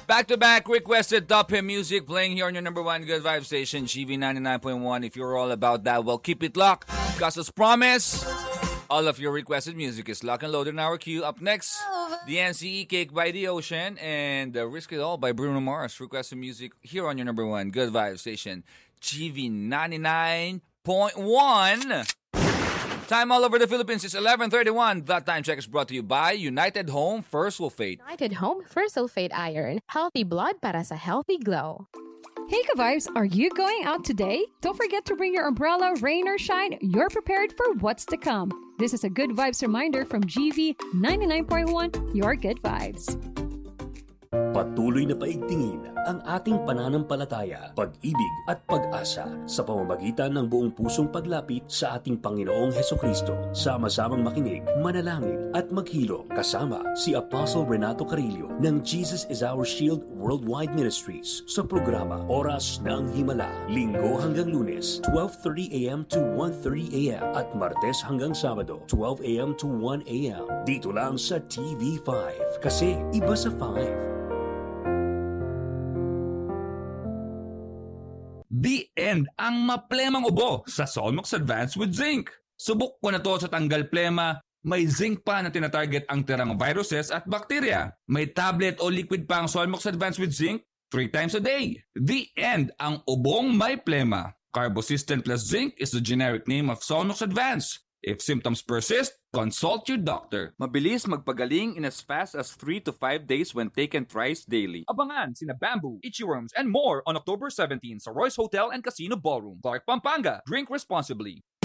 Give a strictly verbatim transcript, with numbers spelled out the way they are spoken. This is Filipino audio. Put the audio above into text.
Back-to-back requested top hit music playing here on your number one Good Vibe station, G V ninety-nine point one. If you're all about that, well, keep it locked. Because as promised, all of your requested music is locked and loaded in our queue. Up next, the N C E Cake by The Ocean and uh, Risk It All by Bruno Mars. Requested music here on your number one Good Vibe station, G V ninety-nine point one. Time all over the Philippines is eleven thirty-one. That time check is brought to you by United Home First Sulfate. United Home First Sulfate Iron. Healthy blood para sa healthy glow. Hey ka-vibes, are you going out today? Don't forget to bring your umbrella, rain or shine. You're prepared for what's to come. This is a Good Vibes reminder from G V ninety-nine point one, your Good Vibes. Patuloy na paigtingin ang ating pananampalataya, pag-ibig at pag-asa sa pamamagitan ng buong pusong paglapit sa ating Panginoong Hesukristo. Sama-samang makinig, manalangin at maghilo kasama si Apostle Renato Carillo ng Jesus is Our Shield Worldwide Ministries sa programa Oras ng Himala. Linggo hanggang Lunes, twelve thirty a.m. to one thirty a.m. at Martes hanggang Sabado, twelve a.m. to one a.m. Dito lang sa T V five kasi iba sa five. The end ang maplemang ubo sa Solmox Advance with Zinc. Subok ko na to sa tanggal plema. May zinc pa na tinatarget ang tirang viruses at bakterya. May tablet o liquid pa ang Solmox Advance with Zinc three times a day. The end ang ubong may plema. Carbosystem plus Zinc is the generic name of Solmox Advance. If symptoms persist, consult your doctor. Mabilis magpagaling in as fast as three to five days when taken thrice daily. Abangan sina Bamboo, Itchy Worms, and more on October seventeenth sa Royce Hotel and Casino Ballroom, Clark, Pampanga. Drink responsibly.